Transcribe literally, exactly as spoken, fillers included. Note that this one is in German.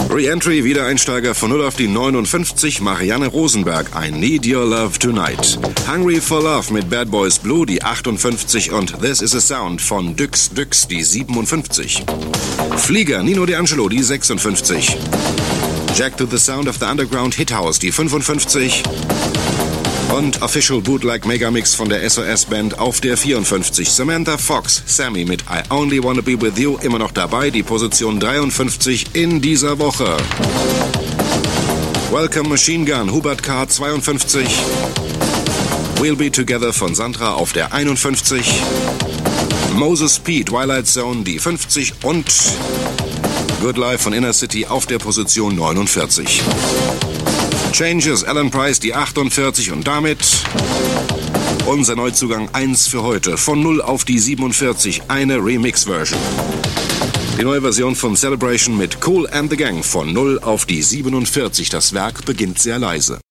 Re-Entry, Wiedereinsteiger von null auf die neunundfünfzig, Marianne Rosenberg, I Need Your Love Tonight. Hungry for Love mit Bad Boys Blue, die achtundfünfzig, und This Is a Sound von Dyx Dyx, die siebenundfünfzig. Flieger, Nino D'Angelo, die sechsundfünfzig. Jack to the Sound of the Underground Hit House, die fünfundfünfzig. Und Official Bootleg Megamix von der S O S-Band auf der vierundfünfzig. Samantha Fox, Sammy mit I Only Wanna Be With You, immer noch dabei, die Position dreiundfünfzig in dieser Woche. Welcome Machine Gun, Hubert K. zweiundfünfzig. We'll Be Together von Sandra auf der einundfünfzig. Moses P. Twilight Zone, die fünfzig. Und Good Life von Inner City auf der Position neunundvierzig. Changes, Alan Price, die achtundvierzig, und damit unser Neuzugang eins für heute. Von null auf die siebenundvierzig, eine Remix-Version. Die neue Version von Celebration mit Kool and the Gang von null auf die siebenundvierzig. Das Werk beginnt sehr leise.